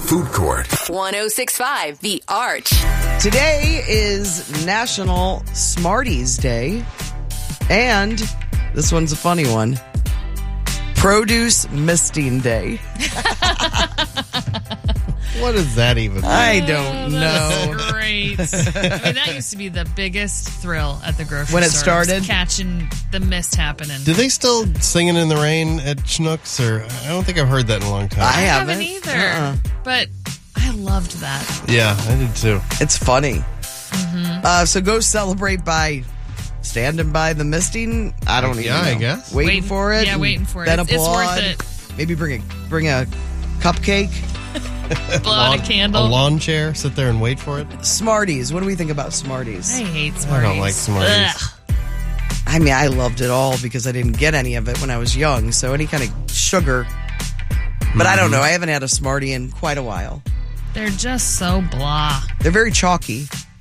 Food Court. 1065 The Arch. Today is National Smarties Day. And this one's a funny one. Produce Misting Day. What does that even mean? I don't know. That's great. I mean, that used to be the biggest thrill at the grocery store. When it started? Catching the mist happening. Do they still singing in the rain at Schnucks? Or I don't think I've heard that in a long time. I I haven't haven't. either. But I loved that. Yeah, I did too. It's funny. So go celebrate by standing by the misting. I don't even know. I guess. Waiting for it. Yeah, waiting for it. Then It's applaud. worth Maybe bring a cupcake. Blow out a candle. A lawn chair. Sit there and wait for it. Smarties. What do we think about Smarties? I hate Smarties. I don't like Smarties. Ugh. I mean, I loved it all because I didn't get any of it when I was young. So any kind of sugar. But I don't know. I haven't had a Smartie in quite a while. They're just so blah. They're very chalky.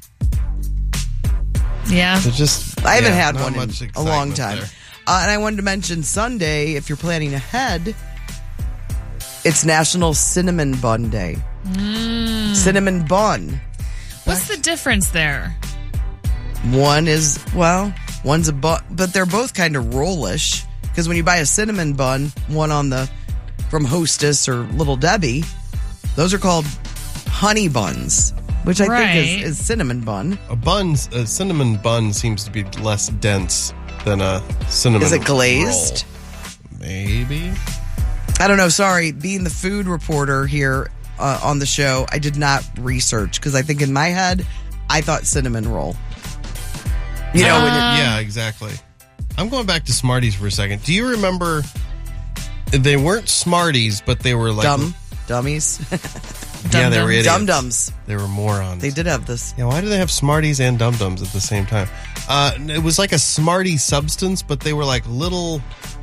Yeah. They're just. I haven't yeah, had not one in much a long excitement time. there. And I wanted to mention Sunday, if you're planning ahead, it's National Cinnamon Bun Day. Cinnamon bun. What's the difference there? One's a bun, but they're both kind of rollish. Because when you buy a cinnamon bun, one from Hostess or Little Debbie, those are called honey buns, which I think is cinnamon bun. A cinnamon bun seems to be less dense than a cinnamon Is it glazed? roll. Maybe. I don't know. Sorry, being the food reporter here on the show, I did not research because I think in my head, I thought cinnamon roll. You know, Yeah, exactly. I'm going back to Smarties for a second. Do you remember? They weren't Smarties, but they were like dummies, Yeah, they were idiots. dum-dums. They were morons. They did have this. Yeah, why do they have Smarties and Dum-Dums at the same time? It was like a Smartie substance, but they were like little.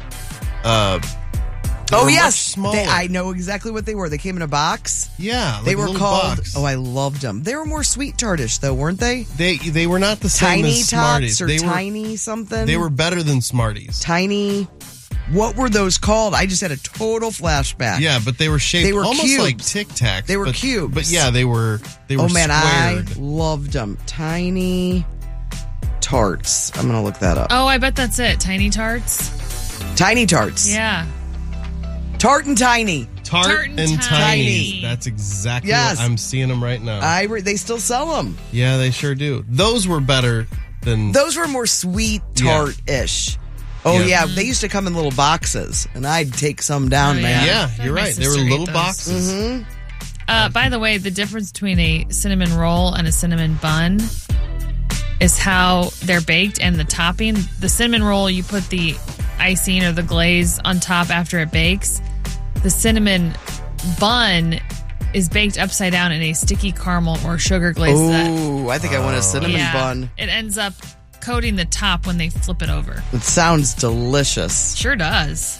Oh, were yes. much smaller. I know exactly what they were. They came in a box. Yeah, like They a were little called. box. Oh, I loved them. They were more sweet tartish, though, weren't they? They were not the same Tiny as Smarties. Tots or They were Tiny something? they were better than Smarties. Tiny. What were those called? I just had a total flashback. Yeah, but they were shaped They were almost cubes. like Tic Tacs. They were but, cubes. But yeah, they were Oh, man, squared. I loved them. Tiny Tarts. I'm going to look that up. Oh, I bet that's it. Tiny Tarts? Tiny Tarts. Yeah. Tart and Tiny. Tart and Tiny. Tiny. That's exactly Yes. what I'm seeing them right now. They still sell them. Yeah, they sure do. Those were better than... Those were more sweet tart-ish. Oh, Yeah. yeah. They used to come in little boxes, and I'd take some down, Oh, man. Yeah, My you're right. They were sister ate little those. boxes. By the way, the difference between a cinnamon roll and a cinnamon bun is how they're baked and the topping. The cinnamon roll, you put the icing or the glaze on top after it bakes. The cinnamon bun is baked upside down in a sticky caramel or sugar glaze. Ooh, I think I want a cinnamon bun. It ends up coating the top when they flip it over. It sounds delicious. Sure does.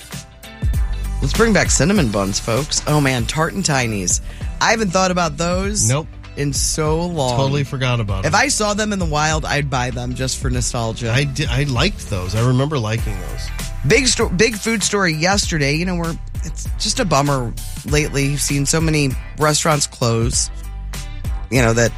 Let's bring back cinnamon buns, folks. Oh, man, Tart and Tinies. I haven't thought about those Nope. in so long. Totally forgot about If them. I saw them in the wild, I'd buy them just for nostalgia. I liked those. I remember liking those. Big food story yesterday. You know, it's just a bummer lately. You've seen so many restaurants close. You know that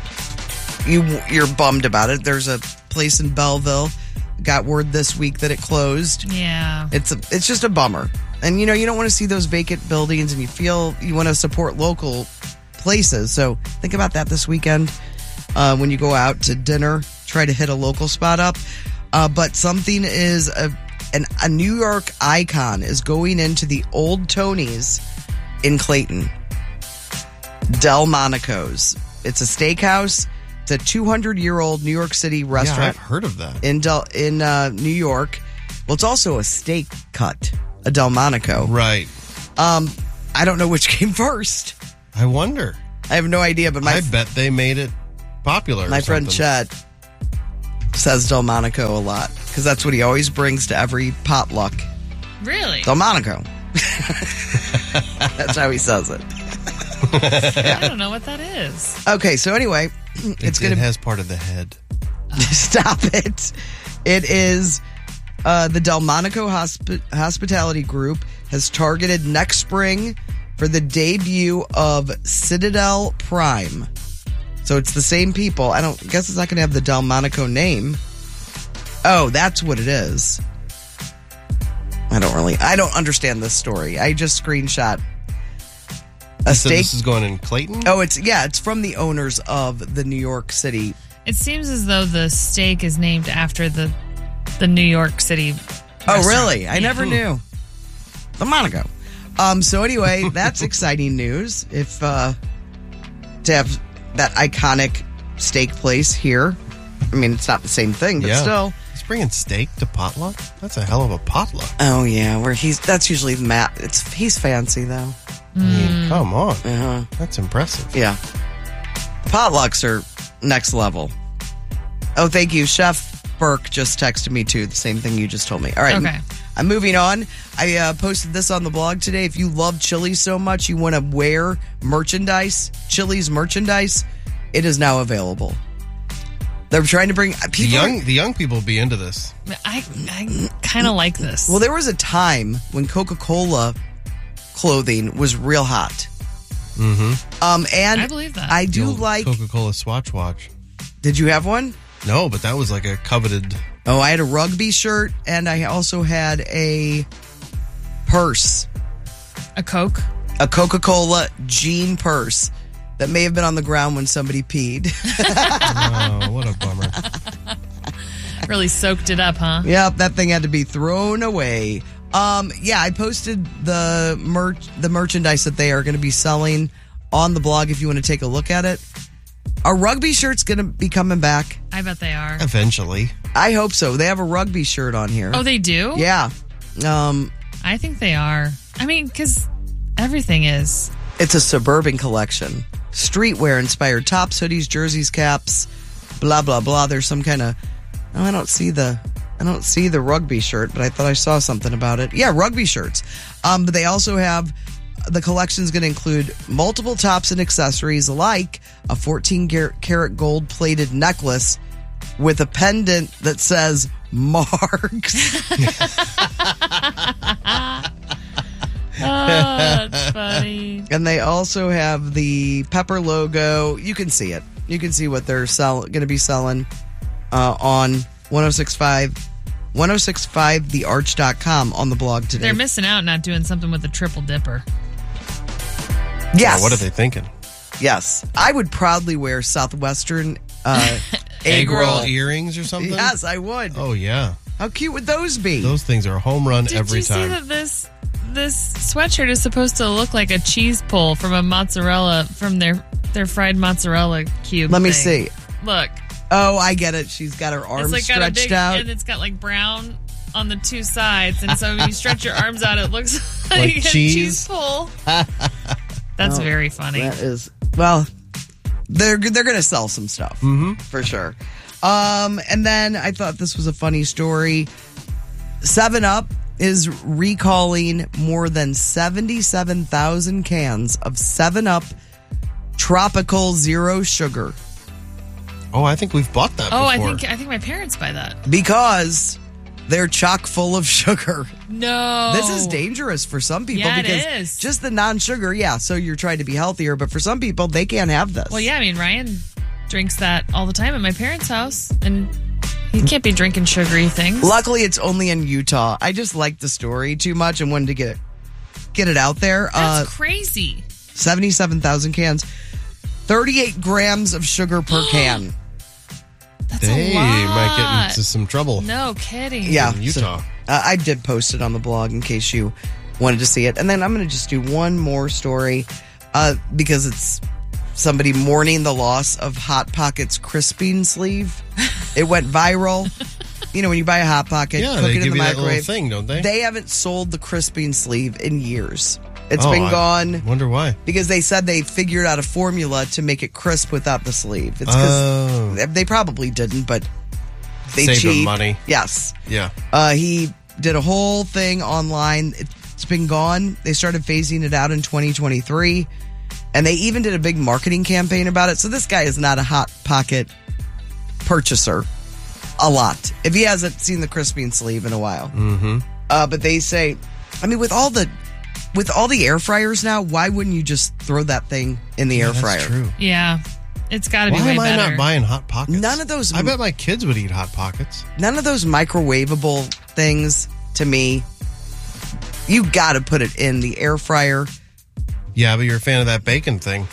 you're bummed about it. There's a place in Belleville. Got word this week that it closed. Yeah. It's just a bummer. And you know, you don't want to see those vacant buildings, and you want to support local places. So think about that this weekend when you go out to dinner. Try to hit a local spot up. But something is a New York icon is going into the Old Tony's in Clayton. Delmonico's. It's a steakhouse. It's a 200-year-old New York City restaurant. Yeah, I've heard of that. In New York. Well, it's also a steak cut, a Delmonico. Right. I don't know which came first. I wonder. I have no idea, but I bet they made it popular. my or friend something. Chet says Delmonico a lot because that's what he always brings to every potluck. Really? Delmonico. That's how he says it. I don't know what that is. Okay, so anyway, It has part of the head. Stop it. It is the Delmonico Hospitality Group has targeted next spring for the debut of Citadel Prime. So it's the same people. I guess it's not going to have the Delmonico name. Oh, that's what it is. I don't understand this story. I just screenshot a So steak. this is going in Clayton? Oh, it's from the owners of the New York City. It seems as though the steak is named after the New York City Oh, restaurant. really? I never knew. The Monaco. So anyway, that's exciting news. If to have that iconic steak place here. I mean, it's not the same thing, but still. He's bringing steak to potluck? That's a hell of a potluck. Oh yeah, that's usually Matt. He's fancy though. I mean, come on. Uh-huh. That's impressive. Yeah. Potlucks are next level. Oh, thank you. Chef Burke just texted me too. The same thing you just told me. All right. Okay. I'm moving on. I posted this on the blog today. If you love Chili's so much, you want to wear merchandise, Chili's merchandise, it is now available. They're trying to bring people. The young people be into this. I kind of like this. Well, there was a time when Coca-Cola clothing was real hot. Mm-hmm. And I believe that. I do like. Coca-Cola Swatch Watch. Did you have one? No, but that was like a coveted. Oh, I had a rugby shirt, and I also had a purse, A Coke? a Coca-Cola jean purse that may have been on the ground when somebody peed. Oh, what a bummer. Really soaked it up, huh? Yep, that thing had to be thrown away. Yeah, I posted the merchandise that they are going to be selling on the blog if you want to take a look at it. Are rugby shirts going to be coming back? I bet they are. Eventually. I hope so. They have a rugby shirt on here. Oh, they do? Yeah. I think they are. I mean, because everything is. It's a Suburban collection. Streetwear inspired tops, hoodies, jerseys, caps, blah, blah, blah. There's some kind of... Oh, I don't see the rugby shirt, but I thought I saw something about it. Yeah, rugby shirts. But they also have... The collection's going to include multiple tops and accessories like a 14-karat gold-plated necklace with a pendant that says Marks. Oh, that's funny. And they also have the Pepper logo. You can see it. You can see what they're going to be selling on 1065thearch.com on the blog today. They're missing out not doing something with the triple dipper. Yes. What are they thinking? Yes. I would proudly wear Southwestern egg roll earrings or something? Yes, I would. Oh, yeah. How cute would those be? Those things are a home run Did every you time. see that this sweatshirt is supposed to look like a cheese pull from a mozzarella, from their fried mozzarella cube Let me thing? see. Look. Oh, I get it. She's got her arms It's like got a stretched big, out. and it's got like brown on the two sides, and so when you stretch your arms out, it looks like a cheese? cheese pull. That's very funny. That is, well, they're going to sell some stuff for sure. And then I thought this was a funny story. 7-Up is recalling more than 77,000 cans of 7-Up Tropical Zero Sugar Oh, I think we've bought that Oh, before. I think my parents buy that. because they're chock full of sugar. No. This is dangerous for some people Yeah, it because is. just the non-sugar, yeah, so you're trying to be healthier, but for some people, they can't have this. Well, yeah, I mean, Ryan drinks that all the time at my parents' house, and he can't be drinking sugary things. Luckily, it's only in Utah. I just liked the story too much and wanted to get it out there. That's crazy. 77,000 cans, 38 grams of sugar per can. That's They a lot. might get into some trouble. No kidding. Yeah, In Utah. I did post it on the blog in case you wanted to see it. And then I'm going to just do one more story because it's somebody mourning the loss of Hot Pocket's crisping sleeve. It went viral. You know, when you buy a Hot Pocket, Yeah, cook they it in give the you that little microwave. thing, don't they? They haven't sold the crisping sleeve in years. It's Oh, been I gone wonder why. because they said they figured out a formula to make it crisp without the sleeve. It's because they probably didn't, but they Save them cheat. money. Yes. Yeah. He did a whole thing online. It's been gone. They started phasing it out in 2023. And they even did a big marketing campaign about it. So this guy is not a Hot Pocket purchaser a lot. If he hasn't seen the crisping sleeve in a while. Mm-hmm. But they say, I mean, with all the with all the air fryers now, why wouldn't you just throw that thing in the air fryer? That's true. Yeah. It's got to be Why way am I better. not buying Hot Pockets? None of those. I bet my kids would eat Hot Pockets. None of those microwavable things, to me, you got to put it in the air fryer. Yeah, but you're a fan of that bacon thing.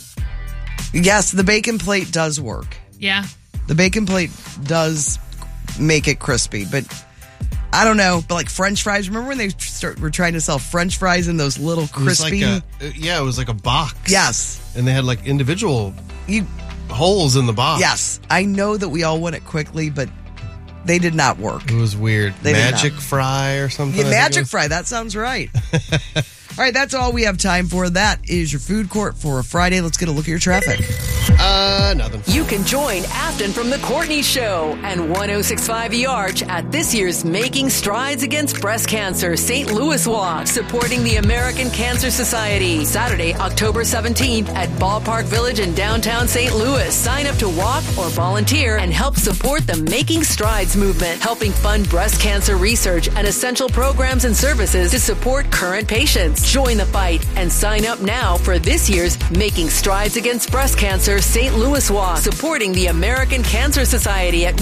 Yes, the bacon plate does work. Yeah. The bacon plate does make it crispy, but I don't know. But like French fries, remember when they were trying to sell French fries in those little crispy? It was like a box. Yes. And they had like individual holes in the box. Yes. I know that we all want it quickly, but they did not work. It was weird. They did Magic not. Fry or something. Yeah, Magic Fry. That sounds right. All right, that's all we have time for. That is your food court for a Friday. Let's get a look at your traffic. Nothing. You can join Afton from The Courtney Show and 106.5 The Arch at this year's Making Strides Against Breast Cancer St. Louis Walk, supporting the American Cancer Society. Saturday, October 17th at Ballpark Village in downtown St. Louis. Sign up to walk or volunteer and help support the Making Strides movement, helping fund breast cancer research and essential programs and services to support current patients. Join the fight and sign up now for this year's Making Strides Against Breast Cancer St. Louis Walk, supporting the American Cancer Society at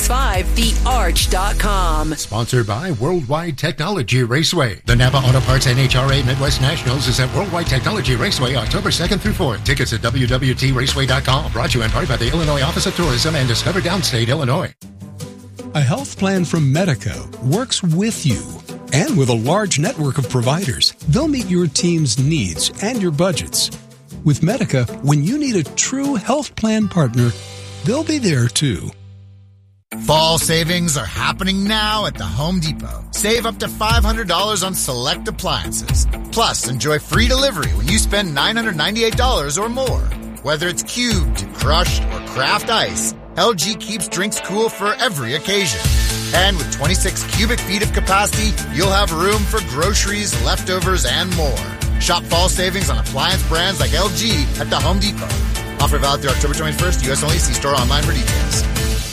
1065thearch.com. Sponsored by Worldwide Technology Raceway. The Napa Auto Parts NHRA Midwest Nationals is at Worldwide Technology Raceway October 2nd through 4th. Tickets at www.raceway.com. Brought to you in part by the Illinois Office of Tourism and Discover Downstate, Illinois. A health plan from Medica works with you. And with a large network of providers, they'll meet your team's needs and your budgets. With Medica, when you need a true health plan partner, they'll be there too. Fall savings are happening now at the Home Depot. Save up to $500 on select appliances. Plus, enjoy free delivery when you spend $998 or more. Whether it's cubed, crushed, or craft ice, LG keeps drinks cool for every occasion. And with 26 cubic feet of capacity, you'll have room for groceries, leftovers, and more. Shop fall savings on appliance brands like LG at the Home Depot. Offer valid through October 21st. U.S. only. See store online for details.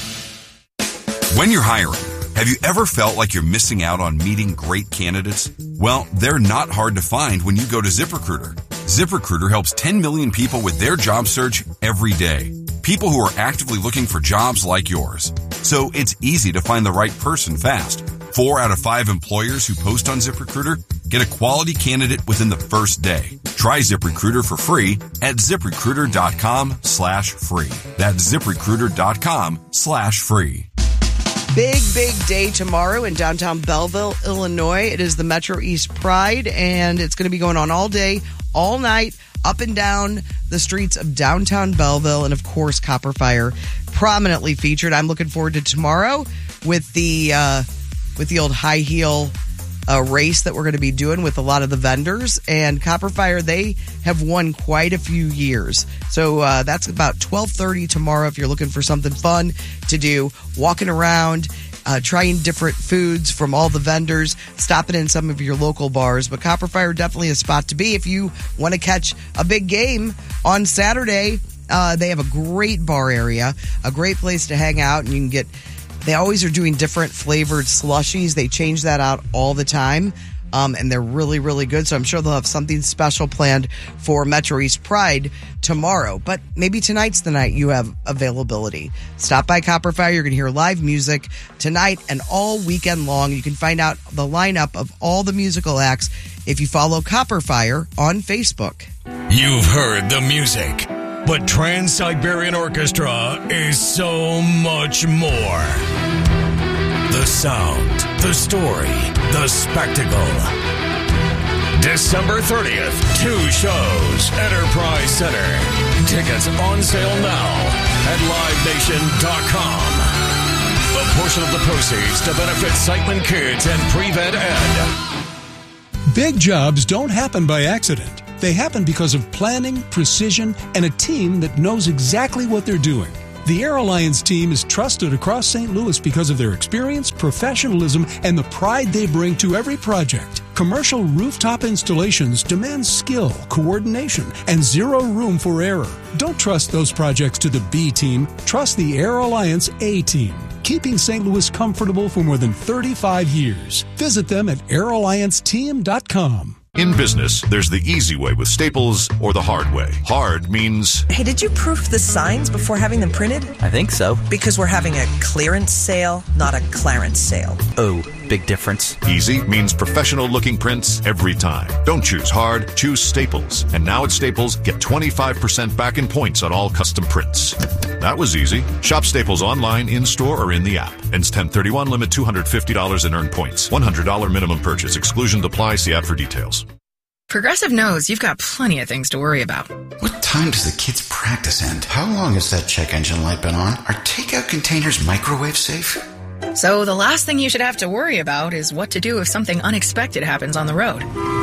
When you're hiring, have you ever felt like you're missing out on meeting great candidates? Well, they're not hard to find when you go to ZipRecruiter. ZipRecruiter helps 10 million people with their job search every day. People who are actively looking for jobs like yours. So it's easy to find the right person fast. 4 out of 5 employers who post on ZipRecruiter get a quality candidate within the first day. Try ZipRecruiter for free at ZipRecruiter.com/free. That's ZipRecruiter.com/free. Big day tomorrow in downtown Belleville, Illinois. It is the Metro East Pride, and it's going to be going on all day, all night, up and down the streets of downtown Belleville, and of course, Copper Fire prominently featured. I'm looking forward to tomorrow with the old high heel race that we're going to be doing with a lot of the vendors. And Copper Fire, they have won quite a few years. So that's about 12:30 tomorrow if you're looking for something fun to do, walking around, trying different foods from all the vendors, stopping in some of your local bars. But Copper Fire definitely a spot to be if you want to catch a big game on Saturday. They have a great bar area, a great place to hang out, and you can get... They always are doing different flavored slushies. They change that out all the time, and they're really, really good. So I'm sure they'll have something special planned for Metro East Pride tomorrow. But maybe tonight's the night you have availability. Stop by Copper Fire. You're going to hear live music tonight and all weekend long. You can find out the lineup of all the musical acts if you follow Copper Fire on Facebook. You've heard the music. But Trans-Siberian Orchestra is so much more. The sound, the story, the spectacle. December 30th, 2 shows, Enterprise Center. Tickets on sale now at LiveNation.com. A portion of the proceeds to benefit Sightman Kids and Prevent Ed. Big jobs don't happen by accident. They happen because of planning, precision, and a team that knows exactly what they're doing. The Air Alliance team is trusted across St. Louis because of their experience, professionalism, and the pride they bring to every project. Commercial rooftop installations demand skill, coordination, and zero room for error. Don't trust those projects to the B team. Trust the Air Alliance A team, keeping St. Louis comfortable for more than 35 years. Visit them at airallianceteam.com. In business, there's the easy way with Staples or the hard way. Hard means... Hey, did you proof the signs before having them printed? I think so. Because we're having a clearance sale, not a clarence sale. Oh, big difference. Easy means professional-looking prints every time. Don't choose hard, choose Staples. And now at Staples, get 25% back in points on all custom prints. That was easy. Shop Staples online, in-store, or in the app. Ends 10/31, limit $250 in earned points. $100 minimum purchase. Exclusions apply. See app for details. Progressive knows you've got plenty of things to worry about. What time does the kids' practice end? How long has that check engine light been on? Are takeout containers microwave safe? So the last thing you should have to worry about is what to do if something unexpected happens on the road.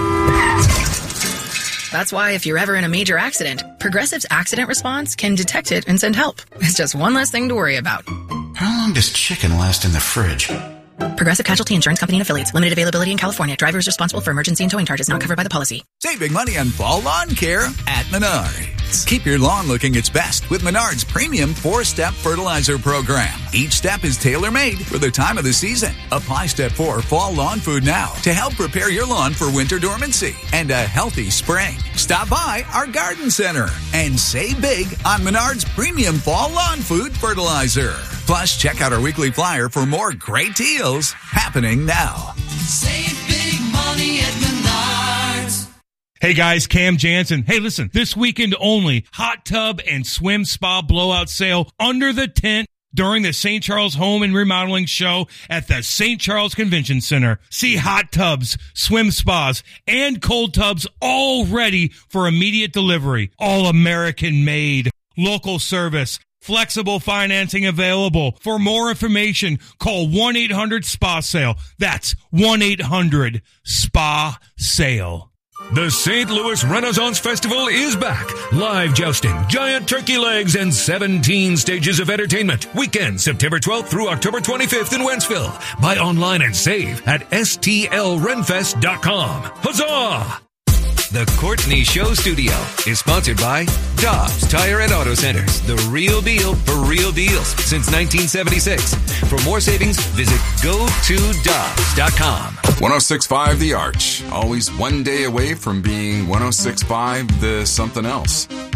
That's why if you're ever in a major accident, Progressive's accident response can detect it and send help. It's just one less thing to worry about. How long does chicken last in the fridge? Progressive Casualty Insurance Company and Affiliates. Limited availability in California. Driver is responsible for emergency and towing charges not covered by the policy. Saving money on fall lawn care at Menards. Keep your lawn looking its best with Menards' premium 4-step fertilizer program. Each step is tailor-made for the time of the season. Apply Step 4 Fall Lawn Food now to help prepare your lawn for winter dormancy and a healthy spring. Stop by our garden center and save big on Menards' premium Fall Lawn Food fertilizer. Plus, check out our weekly flyer for more great deals happening now. Save big money at Menards. Hey guys, Cam Jansen. Hey, listen, this weekend only, hot tub and swim spa blowout sale under the tent during the St. Charles Home and Remodeling Show at the St. Charles Convention Center. See hot tubs, swim spas, and cold tubs all ready for immediate delivery. All American made. Local service. Flexible financing available. For more information, call 1-800-SPA-SALE. That's 1-800-SPA-SALE. The St. Louis Renaissance Festival is back. Live jousting, giant turkey legs, and 17 stages of entertainment. Weekend, September 12th through October 25th in Wentzville. Buy online and save at stlrenfest.com. Huzzah! The Courtney Show Studio is sponsored by Dobbs Tire and Auto Centers. The real deal for real deals since 1976. For more savings, visit GoToDobbs.com. 106.5 The Arch. Always one day away from being 106.5 The something else.